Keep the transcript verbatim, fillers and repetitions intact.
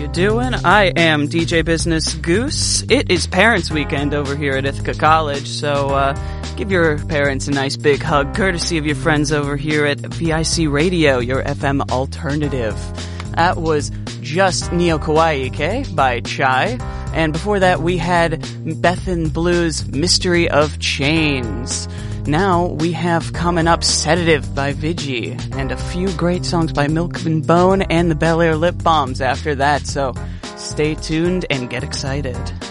you doing? I am D J Business Goose. It is Parents Weekend over here at Ithaca College, so uh, give your parents a nice big hug, courtesy of your friends over here at V I C Radio, your F M alternative. That was just Neo Kawaii Ke by Chai, and before that we had Bethan Blues' Mystery of Chains. Now we have coming up Sedative by Vigi, and a few great songs by Milk and Bone and the Bel Air Lip Bombs after that, so stay tuned and get excited.